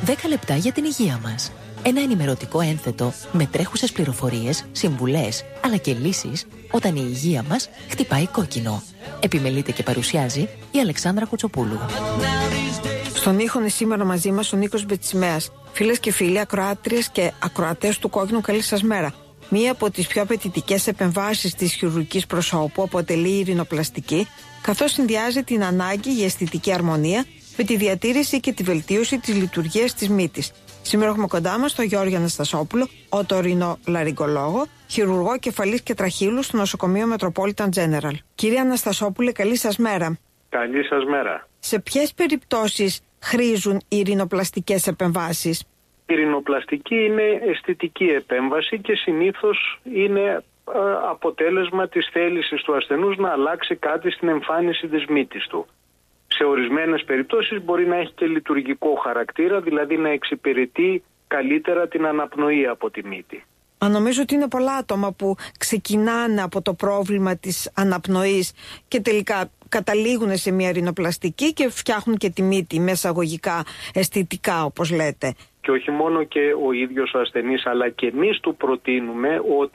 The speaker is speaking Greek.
10 λεπτά για την υγεία μας. Ένα ενημερωτικό ένθετο με τρέχουσες πληροφορίες, συμβουλές, αλλά και λύσεις όταν η υγεία μας χτυπάει κόκκινο. Επιμελείται και παρουσιάζει η Αλεξάνδρα Κουτσοπούλου. Στον ήχο είναι σήμερα μαζί μας ο Νίκος Μπετσιμέας. Φίλες και φίλοι, ακροάτριες και ακροατές του Κόκκινου, καλή σας μέρα. Μία από τις πιο απαιτητικές επεμβάσεις της χειρουργικής προσώπου αποτελεί η ειρηνοπλαστική, καθώς συνδυάζει την ανάγκη για αισθητική αρμονία με τη διατήρηση και τη βελτίωση της λειτουργίας της μύτης. Σήμερα έχουμε κοντά μας τον Γιώργο Αναστασόπουλο, οτορινολαριγκολόγο, χειρουργό κεφαλής και τραχύλου στο νοσοκομείο Metropolitan General. Κύριε Αναστασόπουλε, καλή σας μέρα. Καλή σας μέρα. Σε ποιες περιπτώσεις χρήζουν οι ειρηνοπλαστικές επεμβάσεις? Η ειρηνοπλαστική είναι αισθητική επέμβαση και συνήθως είναι αποτέλεσμα της θέλησης του ασθενούς να αλλάξει κάτι στην εμφάνιση της μύτης του. Σε ορισμένες περιπτώσεις μπορεί να έχει και λειτουργικό χαρακτήρα, δηλαδή να εξυπηρετεί καλύτερα την αναπνοή από τη μύτη. Νομίζω ότι είναι πολλά άτομα που ξεκινάνε από το πρόβλημα της αναπνοής και τελικά καταλήγουν σε μια ειρηνοπλαστική και φτιάχνουν και τη μύτη με εισαγωγικά αισθητικά, όπως λέτε. Και όχι μόνο και ο ίδιος ο ασθενής, αλλά και εμείς του προτείνουμε ότι